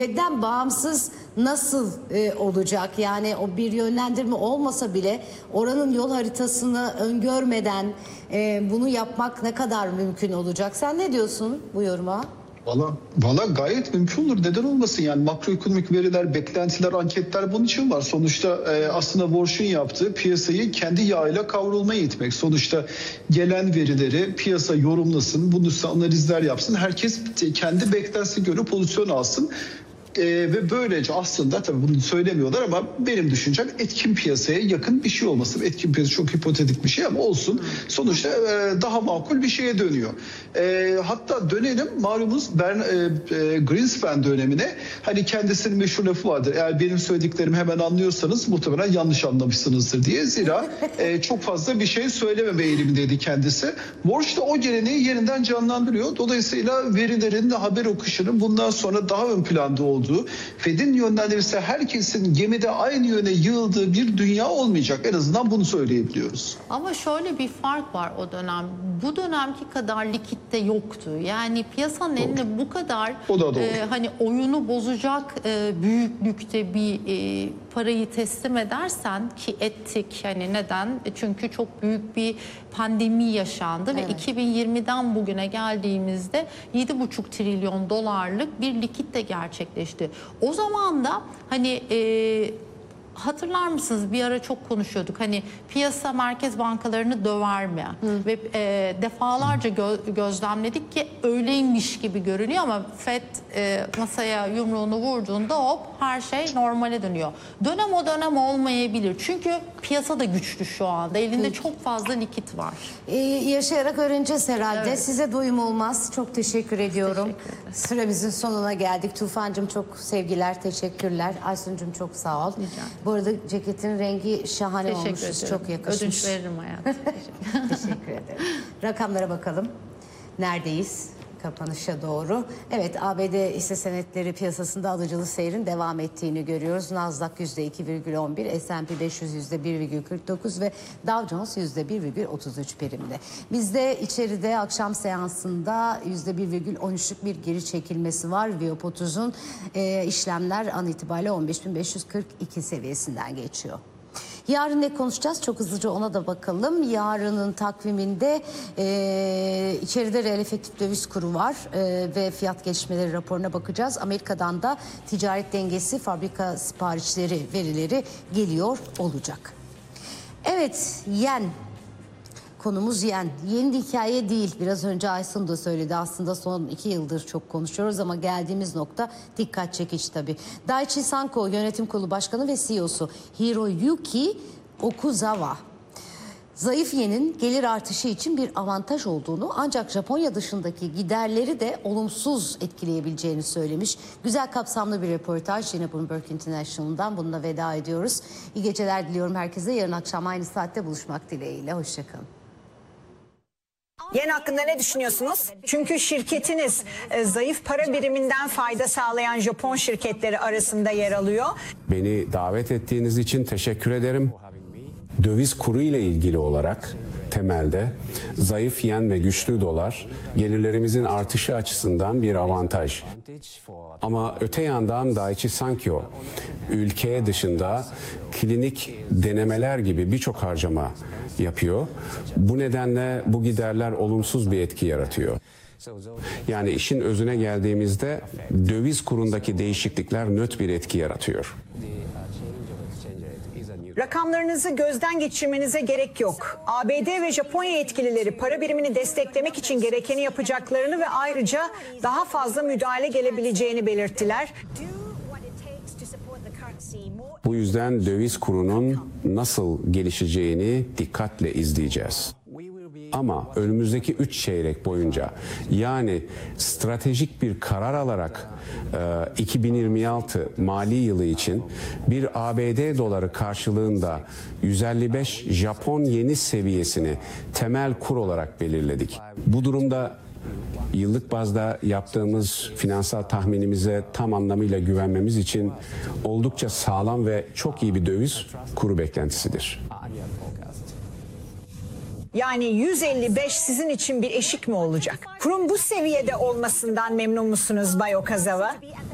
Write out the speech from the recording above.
Fed'den bağımsız nasıl olacak? Yani o bir yönlendirme olmasa bile oranın yol haritasını öngörmeden bunu yapmak ne kadar mümkün olacak? Sen ne diyorsun bu yoruma? Valla gayet mümkün olur. Neden olmasın? Yani makroekonomik veriler, beklentiler, anketler bunun için var. Sonuçta aslında Warsh'un yaptığı piyasayı kendi yağıyla kavrulmaya itmek. Sonuçta gelen verileri piyasa yorumlasın, bunun üstüne analizler yapsın. Herkes kendi beklentisine göre pozisyon alsın. Ve böylece aslında tabii bunu söylemiyorlar ama benim düşüncem etkin piyasaya yakın bir şey olması. Etkin piyasa çok hipotetik bir şey ama olsun. Sonuçta daha makul bir şeye dönüyor. Hatta dönelim malumunuz Greenspan dönemine. Hani kendisinin meşhur lafı vardır. Eğer benim söylediklerimi hemen anlıyorsanız muhtemelen yanlış anlamışsınızdır diye. Zira çok fazla bir şey söylememe eğilimindeydi kendisi. Walsh da o geleneği yeniden canlandırıyor. Dolayısıyla verilerin de haber okuşunun bundan sonra daha ön planda olduğu, Fed'in yönlendirirse herkesin gemide aynı yöne yığıldığı bir dünya olmayacak. En azından bunu söyleyebiliyoruz. Ama şöyle bir fark var o dönem. Bu dönemki kadar likitte yoktu. Yani piyasanın eline bu kadar hani oyunu bozacak büyüklükte bir parayı teslim edersen, ki ettik, hani neden? Çünkü çok büyük bir pandemi yaşandı ve 2020'den bugüne geldiğimizde 7,5 trilyon dolarlık bir likit de gerçekleşti. O zaman da hani hatırlar mısınız, bir ara çok konuşuyorduk, hani piyasa merkez bankalarını döver mi? Ve defalarca gözlemledik ki öyleymiş gibi görünüyor ama Fed masaya yumruğunu vurduğunda hop her şey normale dönüyor. Dönem o dönem olmayabilir çünkü piyasa da güçlü şu anda, elinde çok fazla likit var. Yaşayarak öğreneceğiz herhalde. Evet. Size doyum olmaz. Çok teşekkür ediyorum. Süremizin sonuna geldik. Tufancığım çok sevgiler, teşekkürler. Aysun'cum çok sağ ol. Bu arada ceketin rengi şahane olmuş. Çok yakışmış. Ödünç veririm hayatım. Teşekkür ederim. Rakamlara bakalım. Neredeyiz? Kapanışa doğru. Evet, ABD hisse senetleri piyasasında alıcılı seyrin devam ettiğini görüyoruz. Nasdaq %2,11, S&P 500 %1,49 ve Dow Jones %1,33 primde. Bizde içeride akşam seansında %1,13'lük bir geri çekilmesi var. Viyop 30'un işlemler an itibariyle 15.542 seviyesinden geçiyor. Yarın ne konuşacağız? Çok hızlıca ona da bakalım. Yarının takviminde içeride reel efektif döviz kuru var ve fiyat gelişmeleri raporuna bakacağız. Amerika'dan da ticaret dengesi, fabrika siparişleri verileri geliyor olacak. Evet, yen. Konumuz yen. Yeni bir hikaye değil. Biraz önce Aysun da söyledi. Aslında son 2 yıldır çok konuşuyoruz ama geldiğimiz nokta dikkat çekici tabii. Daiichi Sanko Yönetim Kurulu Başkanı ve CEO'su Hiroyuki Okuzawa, zayıf yenin gelir artışı için bir avantaj olduğunu ancak Japonya dışındaki giderleri de olumsuz etkileyebileceğini söylemiş. Güzel kapsamlı bir röportaj yine Bloomberg International'dan. Bununla veda ediyoruz. İyi geceler diliyorum herkese. Yarın akşam aynı saatte buluşmak dileğiyle. Hoşçakalın. Yen hakkında ne düşünüyorsunuz? Çünkü şirketiniz zayıf para biriminden fayda sağlayan Japon şirketleri arasında yer alıyor. Beni davet ettiğiniz için teşekkür ederim. Döviz kuru ile ilgili olarak temelde zayıf yen ve güçlü dolar gelirlerimizin artışı açısından bir avantaj. Ama öte yandan Daiichi Sankyo ülke dışında klinik denemeler gibi birçok harcama yapıyor. Bu nedenle bu giderler olumsuz bir etki yaratıyor. Yani işin özüne geldiğimizde döviz kurundaki değişiklikler nötr bir etki yaratıyor. Rakamlarınızı gözden geçirmenize gerek yok. ABD ve Japonya yetkilileri para birimini desteklemek için gerekeni yapacaklarını ve ayrıca daha fazla müdahale gelebileceğini belirttiler. Bu yüzden döviz kurunun nasıl gelişeceğini dikkatle izleyeceğiz. Ama önümüzdeki 3 çeyrek boyunca, yani stratejik bir karar alarak 2026 mali yılı için bir ABD doları karşılığında 155 Japon yeni seviyesini temel kur olarak belirledik. Bu durumda yıllık bazda yaptığımız finansal tahminimize tam anlamıyla güvenmemiz için oldukça sağlam ve çok iyi bir döviz kuru beklentisidir. Yani 155 sizin için bir eşik mi olacak? Kurun bu seviyede olmasından memnun musunuz Bay Okazawa?